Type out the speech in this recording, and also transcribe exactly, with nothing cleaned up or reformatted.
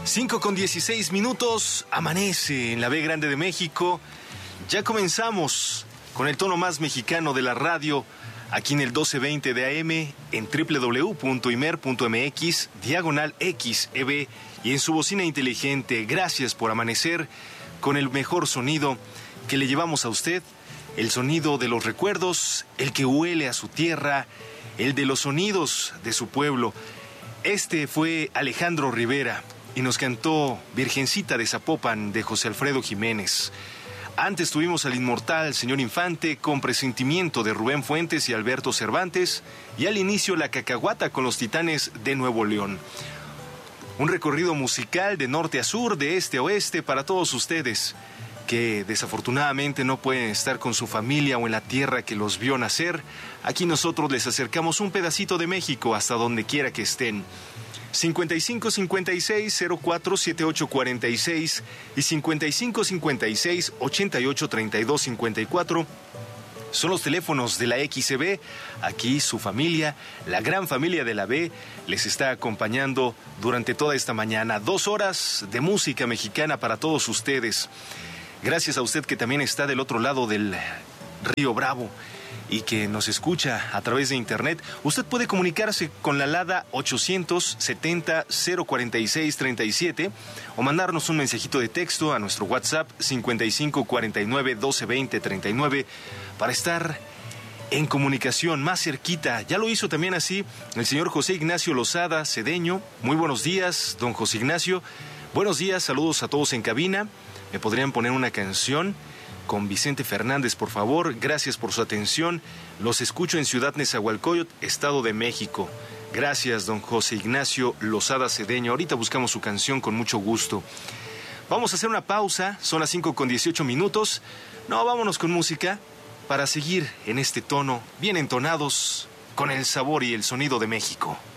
cinco con dieciséis minutos, amanece en la B Grande de México. Ya comenzamos con el tono más mexicano de la radio, aquí en el doce veinte de A M, en doble u doble u doble u punto imer punto eme equis, diagonal X E B, y en su bocina inteligente. Gracias por amanecer con el mejor sonido que le llevamos a usted, el sonido de los recuerdos, el que huele a su tierra, el de los sonidos de su pueblo. Este fue Alejandro Rivera y nos cantó Virgencita de Zapopan, de José Alfredo Jiménez. Antes tuvimos al inmortal Señor Infante con Presentimiento, de Rubén Fuentes y Alberto Cervantes, y al inicio La Cacahuata con los Titanes de Nuevo León. Un recorrido musical de norte a sur, de este a oeste, para todos ustedes que desafortunadamente no pueden estar con su familia o en la tierra que los vio nacer. Aquí nosotros les acercamos un pedacito de México hasta donde quiera que estén. cincuenta y cinco cincuenta y seis cero cuatro setenta y ocho cuarenta y seis y cincuenta y cinco cincuenta y seis ochenta y ocho treinta y dos cincuenta y cuatro son los teléfonos de la X E B. Aquí su familia, la gran familia de la B, les está acompañando durante toda esta mañana. Dos horas de música mexicana para todos ustedes. Gracias a usted que también está del otro lado del Río Bravo y que nos escucha a través de internet. Usted puede comunicarse con la LADA ochocientos setenta cero cuarenta y seis treinta y siete o mandarnos un mensajito de texto a nuestro WhatsApp cincuenta y cinco cuarenta y nueve doce veinte treinta y nueve para estar en comunicación más cerquita. Ya lo hizo también así el señor José Ignacio Lozada Cedeño. Muy buenos días, don José Ignacio. Buenos días, saludos a todos en cabina. ¿Me podrían poner una canción con Vicente Fernández, por favor? Gracias por su atención. Los escucho en Ciudad Nezahualcóyotl, Estado de México. Gracias, don José Ignacio Lozada Cedeño. Ahorita buscamos su canción con mucho gusto. Vamos a hacer una pausa, son las cinco con dieciocho minutos. No, vámonos con música para seguir en este tono, bien entonados, con el sabor y el sonido de México.